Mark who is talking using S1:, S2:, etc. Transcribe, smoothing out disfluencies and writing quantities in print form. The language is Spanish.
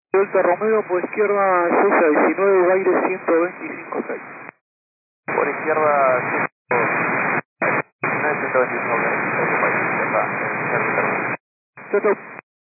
S1: Delta Romeo, por izquierda 6 a 19, Baire 125.6.
S2: Por izquierda 125.
S1: Chao, chao.